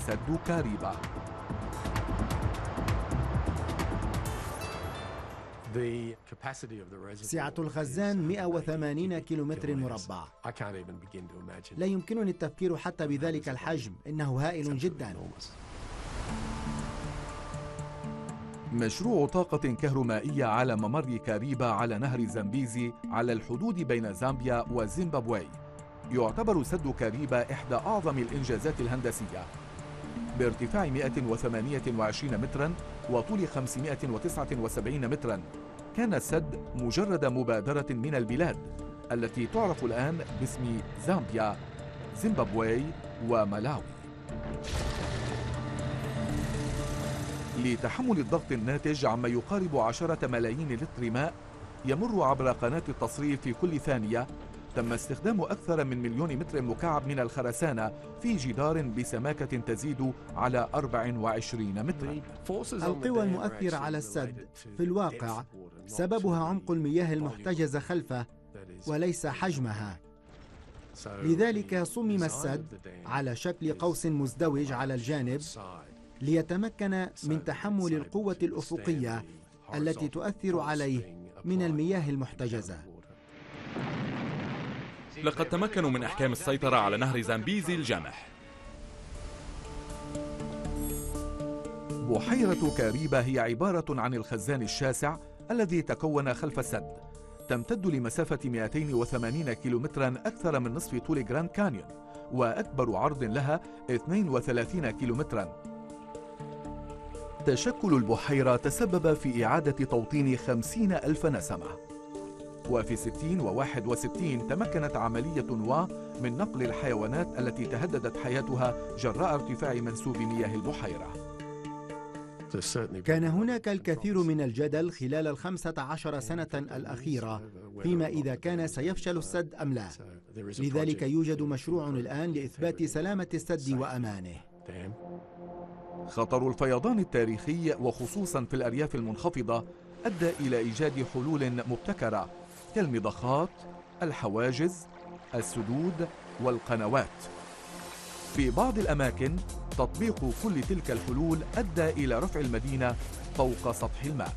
سد كاريبا. سعة الخزان 180 كيلومتر مربع. لا يمكنني التفكير حتى بذلك الحجم، إنه هائل جدا. مشروع طاقة كهرومائية على ممر كاريبا على نهر زامبيزي على الحدود بين زامبيا وزيمبابوي. يعتبر سد كاريبا إحدى أعظم الإنجازات الهندسية. بارتفاع 128 متراً وطول 579 متراً، كان السد مجرد مبادرة من البلاد التي تعرف الآن باسم زامبيا، زيمبابوي ومالاوي. لتحمل الضغط الناتج عما يقارب 10 ملايين لتر ماء يمر عبر قناة التصريف في كل ثانية، تم استخدام أكثر من 1,000,000 متر مكعب من الخرسانة في جدار بسماكة تزيد على 24 مترا. القوى المؤثرة على السد في الواقع سببها عمق المياه المحتجزة خلفه وليس حجمها. لذلك صمم السد على شكل قوس مزدوج على الجانب ليتمكن من تحمل القوة الأفقية التي تؤثر عليه من المياه المحتجزة. لقد تمكنوا من إحكام السيطرة على نهر زامبيزي الجامح. بحيرة كاريبا هي عبارة عن الخزان الشاسع الذي تكون خلف السد، تمتد لمسافة 280 كيلومترا، أكثر من نصف طول جراند كانيون، وأكبر عرض لها 32 كيلومترا. تشكل البحيرة تسبب في إعادة توطين 50,000 نسمة، وفي 60 و61 تمكنت عملية من نقل الحيوانات التي تهددت حياتها جراء ارتفاع منسوب مياه البحيرة. كان هناك الكثير من الجدل خلال 15 سنة الأخيرة فيما إذا كان سيفشل السد أم لا. لذلك يوجد مشروع الآن لإثبات سلامة السد وأمانه. خطر الفيضان التاريخي وخصوصا في الأرياف المنخفضة أدى إلى إيجاد حلول مبتكرة كالمضخات، الحواجز، السدود والقنوات. في بعض الأماكن تطبيق كل تلك الحلول أدى إلى رفع المدينة فوق سطح الماء.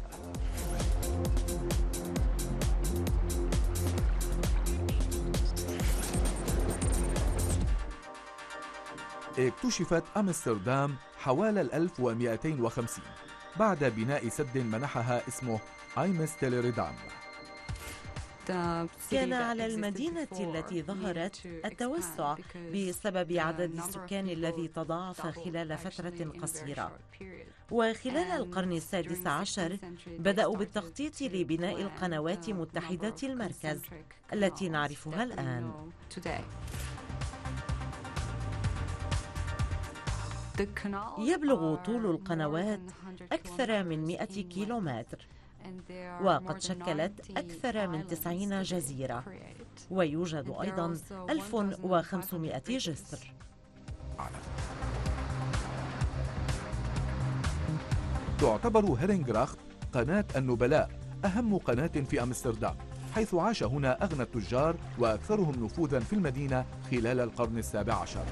اكتشفت أمستردام حوالي 1250 بعد بناء سد منحها اسمه أيمستلريدام. كان على المدينة التي ظهرت التوسع بسبب عدد السكان الذي تضاعف خلال فترة قصيرة، وخلال القرن السادس عشر بدأوا بالتخطيط لبناء القنوات متحدة المركز التي نعرفها الآن. يبلغ طول القنوات أكثر من 100 كيلومتر، وقد شكلت أكثر من 90 جزيرة، ويوجد أيضا 1500 جسر. تعتبر هيرينغراخت قناة النبلاء أهم قناة في أمستردام، حيث عاش هنا أغنى التجار وأكثرهم نفوذا في المدينة خلال القرن السابع عشر.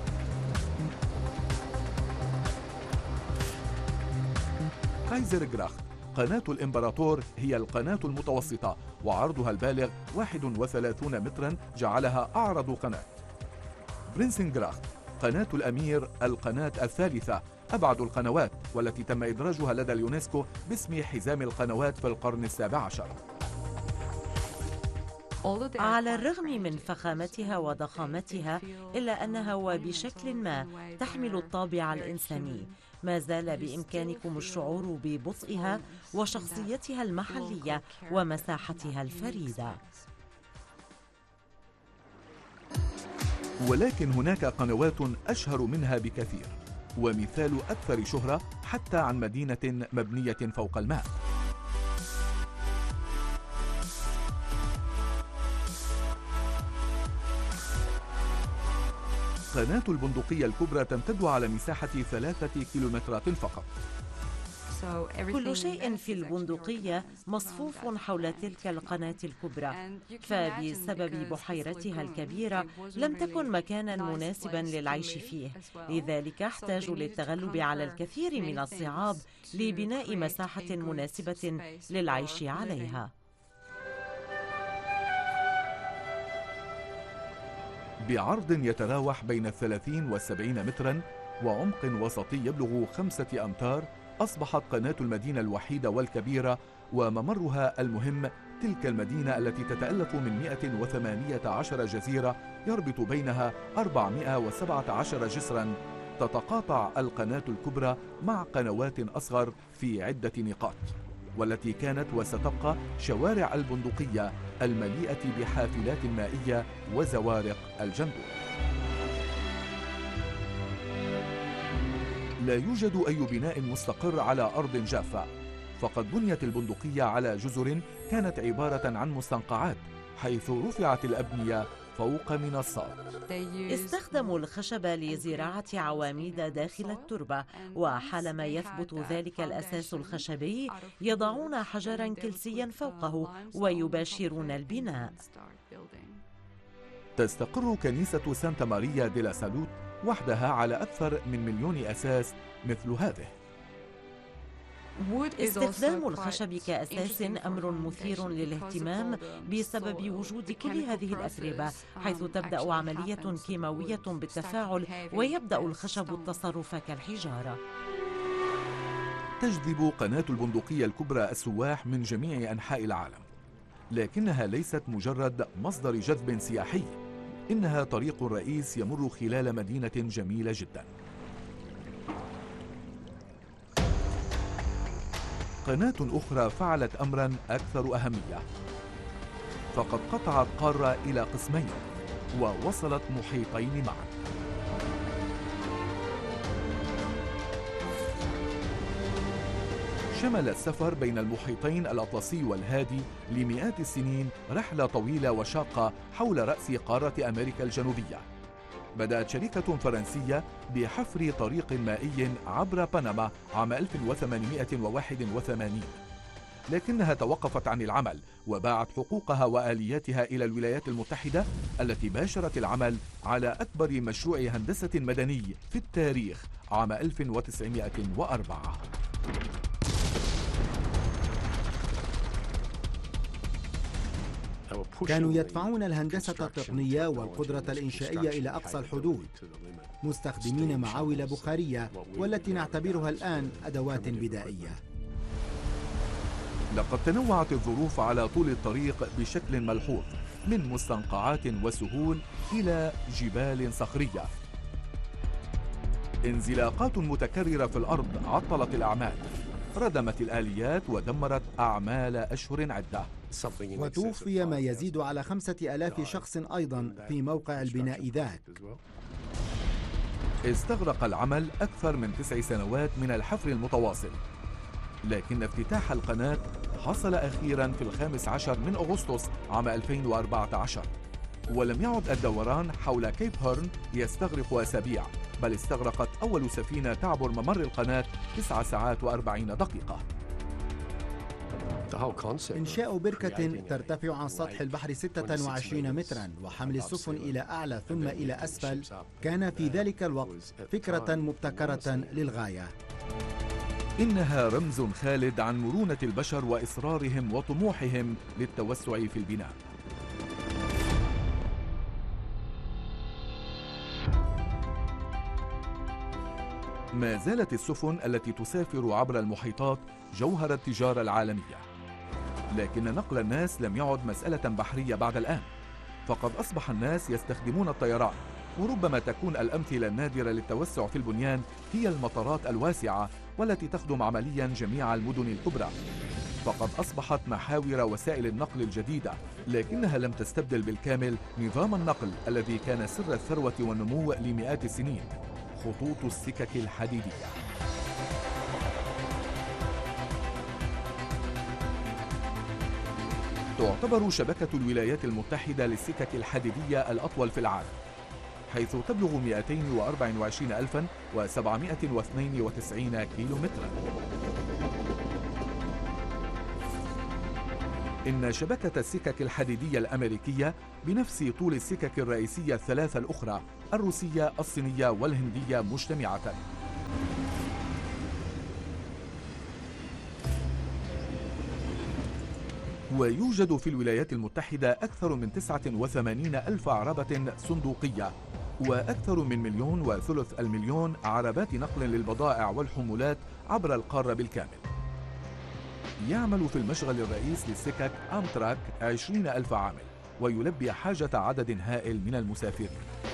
كايزرغراخت قناة الإمبراطور هي القناة المتوسطة، وعرضها البالغ 31 مترا جعلها أعرض قناة. برينسنغراخت قناة الأمير القناة الثالثة، أبعد القنوات، والتي تم إدراجها لدى اليونسكو باسم حزام القنوات في القرن السابع عشر. على الرغم من فخامتها وضخامتها، إلا أنها وبشكل ما تحمل الطابع الإنساني. ما زال بإمكانكم الشعور ببطئها وشخصيتها المحلية ومساحتها الفريدة. ولكن هناك قنوات أشهر منها بكثير، ومثال أكثر شهرة حتى عن مدينة مبنية فوق الماء. قناة البندقية الكبرى تمتد على مساحة 3 كيلومترات فقط. كل شيء في البندقية مصفوف حول تلك القناة الكبرى، فبسبب بحيرتها الكبيرة لم تكن مكانا مناسبا للعيش فيه، لذلك احتاجوا للتغلب على الكثير من الصعاب لبناء مساحة مناسبة للعيش عليها. بعرض يتراوح بين 30 و70 مترا وعمق وسطي يبلغ 5 أمتار، أصبحت قناة المدينة الوحيدة والكبيرة وممرها المهم تلك المدينة التي تتألف من 118 جزيرة يربط بينها 417 جسرا. تتقاطع القناة الكبرى مع قنوات أصغر في عدة نقاط، والتي كانت وستبقى شوارع البندقية المليئة بحافلات مائية وزوارق الجندول. لا يوجد أي بناء مستقر على أرض جافة، فقد بنيت البندقية على جزر كانت عبارة عن مستنقعات، حيث رفعت الأبنية فوق منصات. استخدموا الخشب لزراعة عواميد داخل التربة، وحالما يثبت ذلك الأساس الخشبي يضعون حجرا كلسيا فوقه ويباشرون البناء. تستقر كنيسة سانتا ماريا دي لا سالوت وحدها على أكثر من 1,000,000 أساس مثل هذه. استخدام الخشب كأساس أمر مثير للاهتمام بسبب وجود كل هذه الأتربة، حيث تبدأ عملية كيماوية بالتفاعل ويبدأ الخشب التصرف كالحجارة. تجذب قناة البندقية الكبرى السواح من جميع أنحاء العالم، لكنها ليست مجرد مصدر جذب سياحي، إنها طريق رئيس يمر خلال مدينة جميلة جدا. قناة أخرى فعلت أمرا أكثر أهمية، فقد قطعت قارة إلى قسمين ووصلت محيطين معا. شمل السفر بين المحيطين الأطلسي والهادي لمئات السنين رحلة طويلة وشاقة حول رأس قارة أمريكا الجنوبية. بدأت شركة فرنسية بحفر طريق مائي عبر بنما عام 1881، لكنها توقفت عن العمل وباعت حقوقها وآلياتها إلى الولايات المتحدة، التي باشرت العمل على أكبر مشروع هندسة مدني في التاريخ عام 1904. كانوا يدفعون الهندسة التقنية والقدرة الإنشائية إلى أقصى الحدود، مستخدمين معاول بخارية والتي نعتبرها الآن أدوات بدائية. لقد تنوعت الظروف على طول الطريق بشكل ملحوظ، من مستنقعات وسهول إلى جبال صخرية. انزلاقات متكررة في الأرض عطلت الأعمال، ردمت الآليات ودمرت أعمال أشهر عدة. وتوفي ما يزيد على 5,000 شخص أيضا في موقع البناء ذاك. استغرق العمل أكثر من 9 سنوات من الحفر المتواصل، لكن افتتاح القناة حصل أخيرا في 15 من أغسطس عام 2014، ولم يعد الدوران حول كيب هورن يستغرق أسابيع، بل استغرقت أول سفينة تعبر ممر القناة 9 ساعات و40 دقيقة. إنشاء بركة ترتفع عن سطح البحر 26 مترا وحمل السفن إلى أعلى ثم إلى أسفل كان في ذلك الوقت فكرة مبتكرة للغاية. إنها رمز خالد عن مرونة البشر وإصرارهم وطموحهم للتوسع في البناء. ما زالت السفن التي تسافر عبر المحيطات جوهر التجارة العالمية، لكن نقل الناس لم يعد مسألة بحرية بعد الآن، فقد أصبح الناس يستخدمون الطيران، وربما تكون الأمثلة النادرة للتوسع في البنيان هي المطارات الواسعة والتي تخدم عمليا جميع المدن الكبرى. فقد أصبحت محاور وسائل النقل الجديدة، لكنها لم تستبدل بالكامل نظام النقل الذي كان سر الثروة والنمو لمئات السنين، خطوط السكك الحديدية. تعتبر شبكة الولايات المتحدة للسكك الحديدية الأطول في العالم، حيث تبلغ 224,792 كيلومترا. إن شبكة السكك الحديدية الأمريكية بنفس طول السكك الرئيسية الثلاثة الأخرى الروسية، الصينية والهندية مجتمعة. ويوجد في الولايات المتحدة أكثر من 89 ألف عربة صندوقية وأكثر من 1.3 مليون عربات نقل للبضائع والحمولات عبر القارة بالكامل. يعمل في المشغل الرئيس للسكك أمتراك 20 ألف عامل ويلبي حاجة عدد هائل من المسافرين.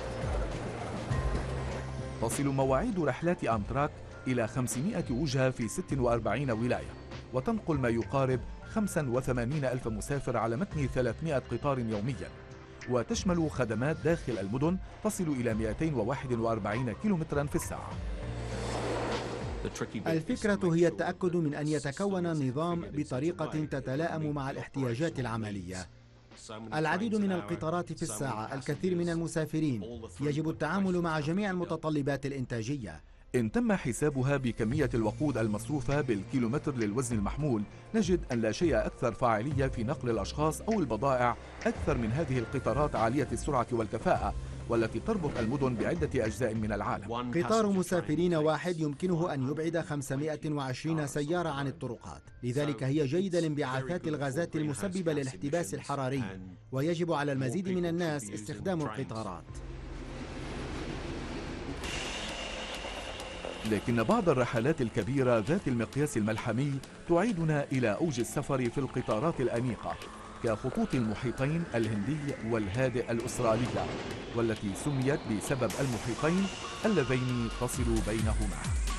تصل مواعيد رحلات أمتراك إلى 500 وجهة في 46 ولاية، وتنقل ما يقارب 85 ألف مسافر على متن 300 قطار يومياً، وتشمل خدمات داخل المدن تصل إلى 241 كيلومتراً في الساعة. الفكرة هي التأكد من أن يتكون النظام بطريقة تتلائم مع الاحتياجات العملية. العديد من القطارات في الساعة، الكثير من المسافرين، يجب التعامل مع جميع المتطلبات الإنتاجية. إن تم حسابها بكمية الوقود المصروفة بالكيلومتر للوزن المحمول، نجد أن لا شيء أكثر فاعلية في نقل الأشخاص أو البضائع أكثر من هذه القطارات عالية السرعة والكفاءة، والتي تربط المدن بعدة أجزاء من العالم. قطار مسافرين واحد يمكنه أن يبعد 520 سيارة عن الطرقات، لذلك هي جيدة لانبعاثات الغازات المسببة للاحتباس الحراري، ويجب على المزيد من الناس استخدام القطارات. لكن بعض الرحلات الكبيرة ذات المقياس الملحمي تعيدنا إلى أوج السفر في القطارات الأنيقة كخطوط المحيطين الهندي والهادئ الأسترالية، والتي سميت بسبب المحيطين اللذين تصل بينهما.